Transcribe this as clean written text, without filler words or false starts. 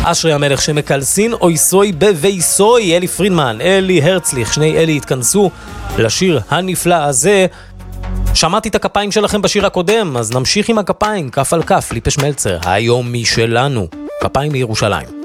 אשרי המלך שמקלסין, אוי סוי בבייסוי. אלי פרידמן, אלי הרצליך, שני אלי התכנסו לשיר הנפלא הזה. שמעתי את הכפיים שלכם בשיר הקודם, אז נמשיך עם הכפיים, כף על כף, ליפש מלצר, היום משלנו, כפיים מירושלים.